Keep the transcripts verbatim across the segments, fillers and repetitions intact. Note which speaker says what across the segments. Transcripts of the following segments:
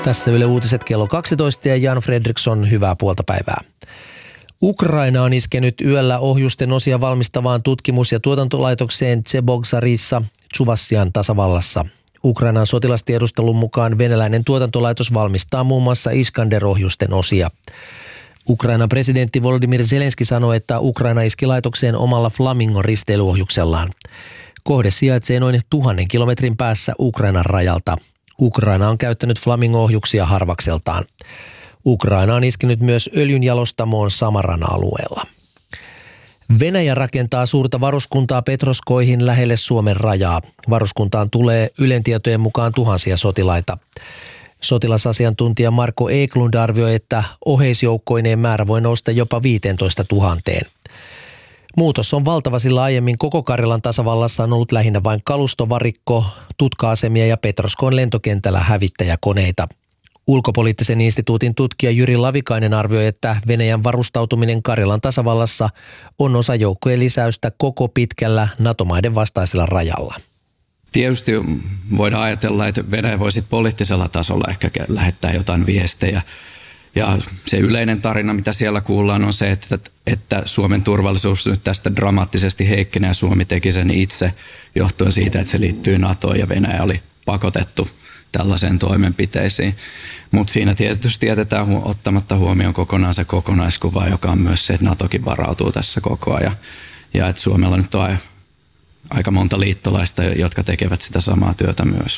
Speaker 1: Tässä Yle Uutiset kello kaksitoista ja Jan Fredriksson, hyvää puolta päivää. Ukraina on iskenyt yöllä ohjusten osia valmistavaan tutkimus- ja tuotantolaitokseen Cheboksarissa, Tšuvassian tasavallassa. Ukrainan sotilastiedustelun mukaan venäläinen tuotantolaitos valmistaa muun muassa Iskander-ohjusten osia. Ukrainan presidentti Volodymyr Zelenski sanoi, että Ukraina iski laitokseen omalla Flamingo-risteilyohjuksellaan. Kohde sijaitsee noin tuhannen kilometrin päässä Ukrainan rajalta. Ukraina on käyttänyt Flamingo-ohjuksia harvakseltaan. Ukraina on iskenyt myös öljynjalostamoon Samaran alueella. Venäjä rakentaa suurta varuskuntaa Petroskoihin lähelle Suomen rajaa. Varuskuntaan tulee Ylen tietojen mukaan tuhansia sotilaita. Sotilasasiantuntija Marko Eklund arvioi, että oheisjoukkoineen määrä voi nousta jopa viisitoista tuhatta. Muutos on valtava, sillä aiemmin koko Karjalan tasavallassa on ollut lähinnä vain kalustovarikko, tutka-asemia ja Petroskoin lentokentällä hävittäjäkoneita. Ulkopoliittisen instituutin tutkija Jyri Lavikainen arvioi, että Venäjän varustautuminen Karjalan tasavallassa on osa joukkojen lisäystä koko pitkällä NATO-maiden vastaisella rajalla.
Speaker 2: Tietysti voidaan ajatella, että Venäjä voisi poliittisella tasolla ehkä lähettää jotain viestejä. Ja se yleinen tarina, mitä siellä kuullaan, on se, että, että Suomen turvallisuus nyt tästä dramaattisesti heikkenee ja Suomi teki sen itse johtuen siitä, että se liittyy NATOon ja Venäjä oli pakotettu tällaiseen toimenpiteisiin. Mutta siinä tietysti jätetään hu- ottamatta huomioon kokonaan se kokonaiskuva, joka on myös se, että NATOkin varautuu tässä koko ajan. Ja että Suomella nyt on aika monta liittolaista, jotka tekevät sitä samaa työtä myös.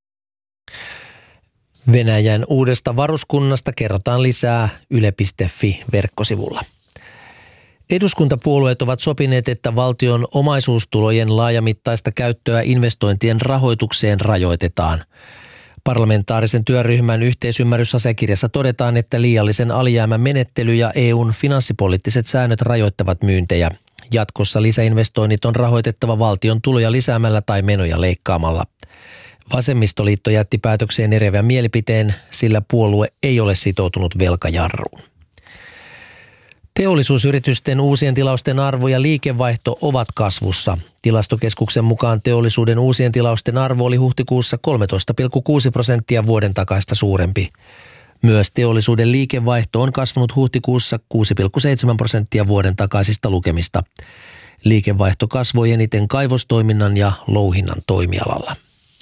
Speaker 1: Venäjän uudesta varuskunnasta kerrotaan lisää yle piste fi-verkkosivulla. Eduskuntapuolueet ovat sopineet, että valtion omaisuustulojen laajamittaista käyttöä investointien rahoitukseen rajoitetaan. Parlamentaarisen työryhmän yhteisymmärrysasiakirjassa todetaan, että liiallisen alijäämän menettely ja E U:n finanssipoliittiset säännöt rajoittavat myyntejä. Jatkossa lisäinvestoinnit on rahoitettava valtion tuloja lisäämällä tai menoja leikkaamalla. Vasemmistoliitto jätti päätökseen eriävän mielipiteen, sillä puolue ei ole sitoutunut velkajarruun. Teollisuusyritysten uusien tilausten arvo ja liikevaihto ovat kasvussa. Tilastokeskuksen mukaan teollisuuden uusien tilausten arvo oli huhtikuussa kolmetoista pilkku kuusi prosenttia vuoden takaista suurempi. Myös teollisuuden liikevaihto on kasvanut huhtikuussa kuusi pilkku seitsemän prosenttia vuoden takaisista lukemista. Liikevaihto kasvoi eniten kaivostoiminnan ja louhinnan toimialalla.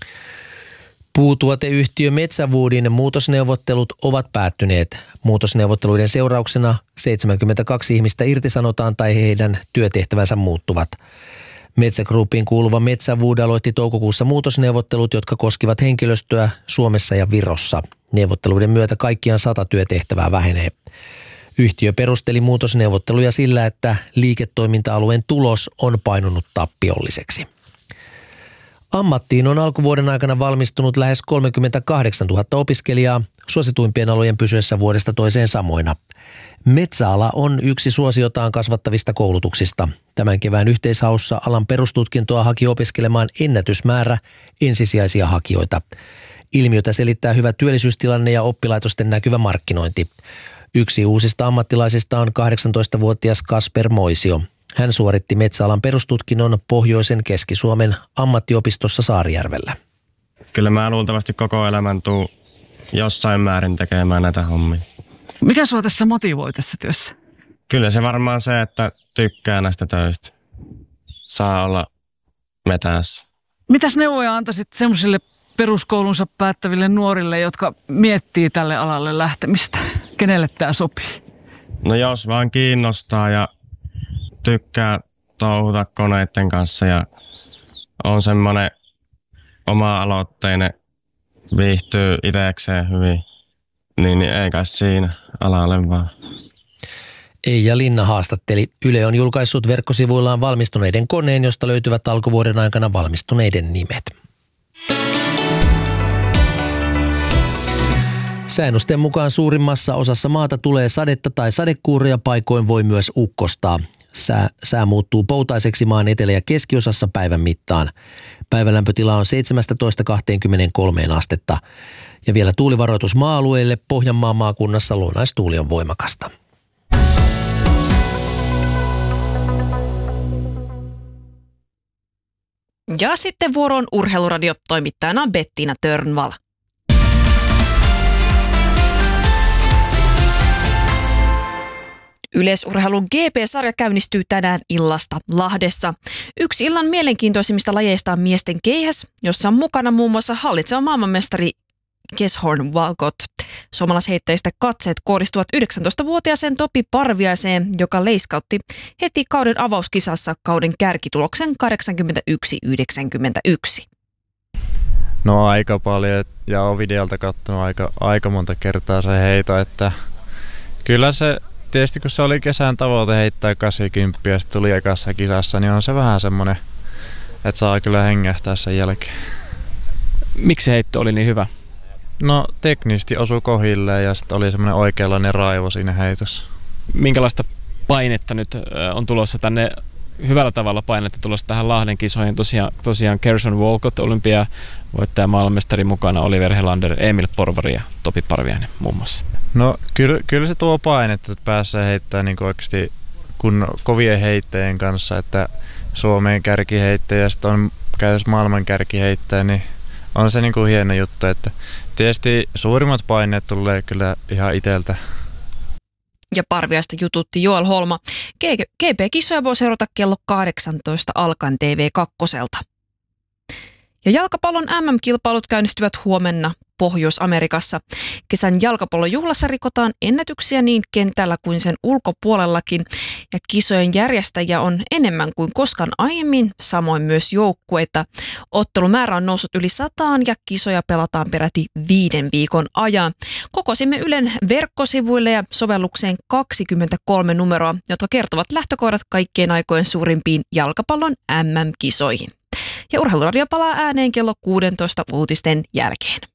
Speaker 1: Puutuoteyhtiö Metsä Woodin muutosneuvottelut ovat päättyneet. Muutosneuvotteluiden seurauksena seitsemänkymmentäkaksi ihmistä irtisanotaan tai heidän työtehtävänsä muuttuvat. Metsä Groupiin kuuluva Metsä Wood aloitti toukokuussa muutosneuvottelut, jotka koskivat henkilöstöä Suomessa ja Virossa. Neuvotteluiden myötä kaikkiaan sata työtehtävää vähenee. Yhtiö perusteli muutosneuvotteluja sillä, että liiketoiminta-alueen tulos on painunut tappiolliseksi. Ammattiin on alkuvuoden aikana valmistunut lähes kolmekymmentäkahdeksantuhatta opiskelijaa, suosituimpien alojen pysyessä vuodesta toiseen samoina. Metsäala on yksi suosiotaan kasvattavista koulutuksista. Tämän kevään yhteishaussa alan perustutkintoa haki opiskelemaan ennätysmäärä ensisijaisia hakijoita. Ilmiötä selittää hyvä työllisyystilanne ja oppilaitosten näkyvä markkinointi. Yksi uusista ammattilaisista on kahdeksantoistavuotias Kasper Moisio. Hän suoritti metsäalan perustutkinnon Pohjoisen Keski-Suomen ammattiopistossa Saarijärvellä.
Speaker 3: Kyllä mä luultavasti koko elämän tuun jossain määrin tekemään näitä hommia.
Speaker 4: Mikä sua tässä motivoi tässä työssä?
Speaker 3: Kyllä se varmaan se, että tykkää näistä töistä. Saa olla metässä.
Speaker 4: Mitäs neuvoja antaisit semmoisille peruskoulunsa päättäville nuorille, jotka miettii tälle alalle lähtemistä? Kenelle tämä sopii?
Speaker 3: No jos vaan kiinnostaa ja tykkää touhuta koneiden kanssa ja on semmoinen oma-aloitteinen, viihtyy itsekseen hyvin, niin, niin ei kai siinä alalle vaan.
Speaker 1: Eija Linna haastatteli. Yle on julkaissut verkkosivuillaan valmistuneiden koneen, josta löytyvät alkuvuoden aikana valmistuneiden nimet. Säännösten mukaan suurimmassa osassa maata tulee sadetta tai sadekuuroja, paikoin voi myös ukkostaa. Sää, sää muuttuu poutaiseksi maan etelä- ja keskiosassa päivän mittaan. Päivälämpötila on seitsemästätoista kaksikymmentäkolme astetta. Ja vielä tuulivaroitus maa-alueille. Pohjanmaan maakunnassa lounaistuuli on voimakasta.
Speaker 5: Ja sitten vuoroon Urheiluradio, toimittajana Bettina Törnvall. Yleisurheilun G P-sarja käynnistyy tänään illasta Lahdessa. Yksi illan mielenkiintoisimmista lajeista on miesten keihäs, jossa on mukana muun muassa hallitseva maailmanmestari Keshorn Walcott. Suomalasheittäjistä katseet kohdistuvat yhdeksäntoistavuotiaaseen Topi Parviaiseen, joka leiskautti heti kauden avauskisassa kauden kärkituloksen kahdeksankymmentäyksi yhdeksänkymmentäyksi.
Speaker 6: No aika paljon ja olen videolta katsonut aika, aika monta kertaa se heito, että kyllä se tietysti kun se oli kesän tavoite heittää kahdeksankymmentä ja sitten tuli ekassa kisassa, niin on se vähän semmoinen, että saa kyllä hengähtää sen jälkeen.
Speaker 7: Miksi se heitto oli niin hyvä?
Speaker 6: No teknisesti osui kohilleen ja sitten oli semmoinen oikeanlainen raivo siinä heitossa.
Speaker 7: Minkälaista painetta nyt on tulossa tänne, hyvällä tavalla painetta tulossa tähän Lahden kisoihin? Tosiaan, tosiaan Keshorn Walcott, olympiavoittaja, maailmanmestari mukana, Oliver Helander, Emil Porvari ja Topi Parviainen muun muassa. No
Speaker 6: kyllä, kyllä se tuo painetta, että pääsee heittämään niin oikeasti kun kovien heittäjien kanssa, että Suomeen kärkiheittäjä ja sitten on käytössä maailman kärkiheittäjä, niin on se niin kuin hieno juttu, että tietysti suurimmat paineet tulee kyllä ihan iteltä.
Speaker 5: Ja Parviaista jututti Joel Holma. G P-kisoja voi seurata kello kahdeksantoista alkaen T V kaksi. Ja jalkapallon M M-kilpailut käynnistyvät huomenna Pohjois-Amerikassa. Kesän jalkapallojuhlassa rikotaan ennätyksiä niin kentällä kuin sen ulkopuolellakin. Ja kisojen järjestäjiä on enemmän kuin koskaan aiemmin, samoin myös joukkueita. Ottelumäärä on noussut yli sataan ja kisoja pelataan peräti viiden viikon ajan. Kokosimme Ylen verkkosivuille ja sovellukseen kaksikymmentäkolme numeroa, jotka kertovat lähtökohdat kaikkien aikojen suurimpiin jalkapallon M M-kisoihin. Ja Urheiluradio palaa ääneen kello kuusitoista uutisten jälkeen.